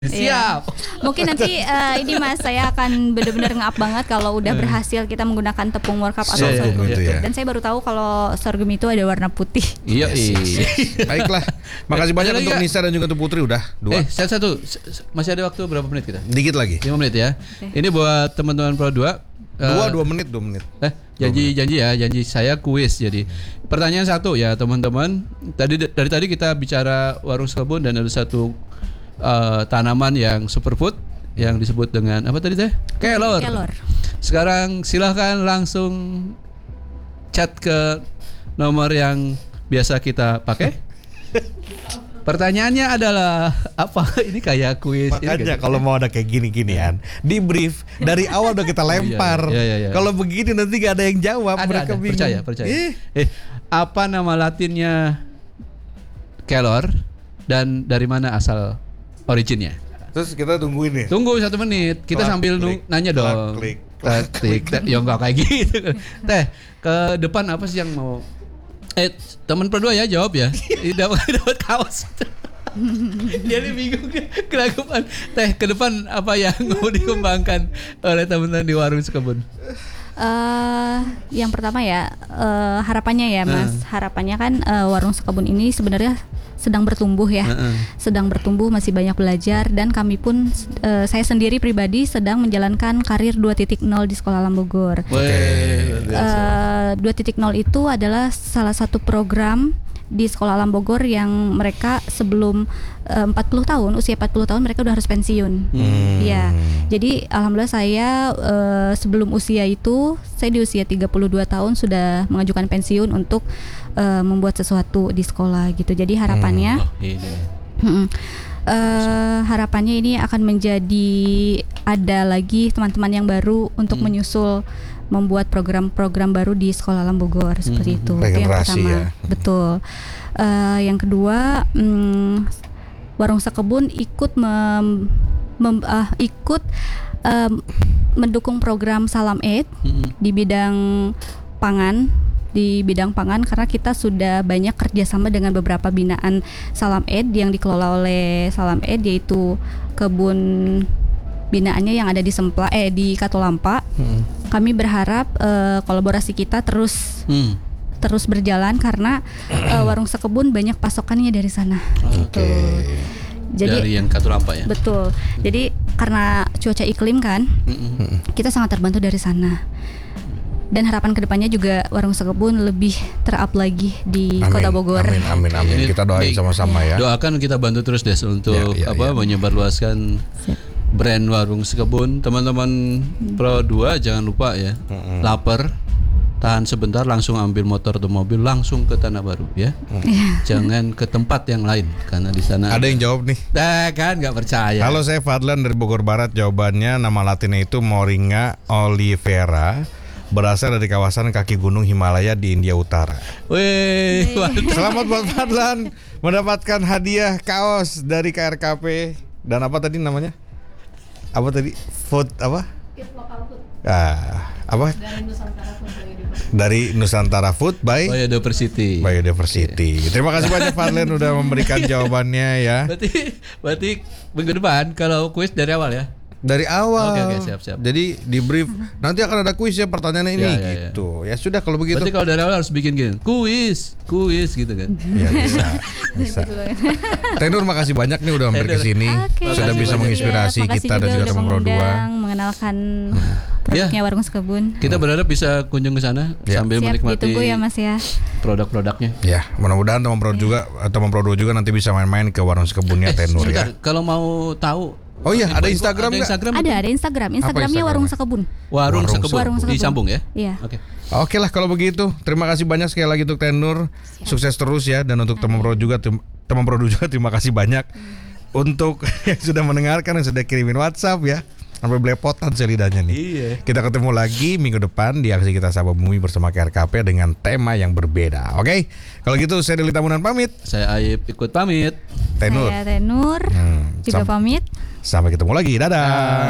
Siap. Mungkin nanti ini Mas, saya akan benar-benar nge-up banget kalau udah berhasil kita menggunakan tepung World Cup atau sorghum itu ya. Dan saya baru tahu kalau sorghum itu ada warna putih. Iya. Baiklah, makasih banyak untuk Nisa dan juga untuk Putri udah 2. Satu. Masih ada waktu berapa menit kita? Dikit lagi. 5 menit ya. Ini buat teman-teman Pro 2. 2 menit. Janji saya kuis. Jadi pertanyaan satu ya teman-teman. Dari tadi kita bicara warung kebun dan ada satu tanaman yang superfood yang disebut dengan apa tadi teh? Kelor. Sekarang silahkan langsung chat ke nomor yang biasa kita pakai. Pertanyaannya adalah apa? Ini kayak kuis. Makanya kalau mau ada kayak gini-ginian, di brief dari awal udah kita lempar. Iya. Kalau begini nanti gak ada yang jawab. Mereka bingung. Percaya. Apa nama latinnya kelor dan dari mana asal originnya? Terus kita tungguin nih. Tunggu 1 menit. Kita sambil nanya dong. Klik. Ya enggak kayak gitu. Teh, ke depan apa sih yang mau? Teman berdua ya jawab ya. Dapat kaos. Dia nih bingung keraguan. Teh, ke depan apa yang mau dikembangkan oleh teman-teman di warung sekebun? Yang pertama ya harapannya ya Mas. Harapannya kan warung sekebun ini sebenarnya sedang bertumbuh ya. Sedang bertumbuh, masih banyak belajar. Dan kami pun saya sendiri pribadi sedang menjalankan karir 2.0 di Sekolah Alam Bogor. 2.0 itu adalah salah satu program di Sekolah Alam Bogor yang mereka sebelum 40 tahun, usia 40 tahun mereka udah harus pensiun. Ya. Jadi alhamdulillah saya sebelum usia itu, saya di usia 32 tahun sudah mengajukan pensiun untuk membuat sesuatu di sekolah gitu. Jadi harapannya harapannya ini akan menjadi ada lagi teman-teman yang baru untuk menyusul membuat program-program baru di Sekolah Alam Bogor seperti itu. Itu yang pertama. Ya. Betul. Yang kedua, warung sekebun ikut mendukung program Salam Aid di bidang pangan. Karena kita sudah banyak kerjasama dengan beberapa binaan Salam Aid yang dikelola oleh Salam Aid, yaitu kebun binaannya yang ada di di Katulampa. Kami berharap kolaborasi kita terus berjalan karena warung sekebun banyak pasokannya dari sana. Jadi dari yang Katulampa ya. Betul. Jadi karena cuaca iklim kan, kita sangat terbantu dari sana. Dan harapan kedepannya juga warung sekebun lebih ter-up lagi di Kota Bogor. Amin. Kita doain sama-sama ya. Doakan, kita bantu terus Des untuk menyebarluaskan brand warung sekebun. Teman-teman Pro 2 jangan lupa ya. Lapar, tahan sebentar, langsung ambil motor atau mobil langsung ke Tanah Baru ya. Jangan ke tempat yang lain karena di sana ada yang jawab nih. Kan nggak percaya. Halo, saya Fadlan dari Bogor Barat. Jawabannya nama latinnya itu Moringa olivera, berasal dari kawasan kaki gunung Himalaya di India Utara. Wih, selamat buat Fadlan mendapatkan hadiah kaos dari KRKP dan apa tadi namanya? Apa tadi? Food apa? Apa? Dari Nusantara Food by Biodiversity. Terima kasih banyak Fadlan udah memberikan jawabannya ya. Berarti minggu depan kalau kuis dari awal ya. Dari awal. Oke, siap. Jadi di brief nanti akan ada kuis ya pertanyaannya ini gitu. Ya sudah kalau begitu. Berarti kalau dari awal harus bikin gini. Kuis gitu kan. Ya bisa. Tenur makasih banyak nih udah mampir ke sini. Sudah bisa menginspirasi kita dan juga teman Pro 2 mengenalkan produknya warung sekebun. Kita berharap bisa kunjung ke sana sambil menikmati. Ditunggu ya Mas ya. Produk-produknya. Ya, mudah-mudahan teman Pro juga atau teman Pro 2 juga nanti bisa main-main ke warung sekebunnya Tenur ya. Kalau mau tahu. Oh iya, ada Instagram nggak? Ada Instagram. Instagramnya warung sekebun. Warung sekebun. Disambung ya? Iya. Oke lah kalau begitu. Terima kasih banyak sekali lagi untuk Tenur. Sukses terus ya, dan untuk teman Pro juga terima kasih banyak untuk yang sudah mendengarkan, yang sudah kirimin WhatsApp ya. Sampai belepotan saya lidahnya nih. Iya. Kita ketemu lagi minggu depan di aksi Kita Sapa Bumi bersama KRKP dengan tema yang berbeda. Oke? Kalau gitu saya Deli Tamunan pamit. Saya Aib ikut pamit. Tenur. Saya Tenur juga pamit. Sampai ketemu lagi. Dadah.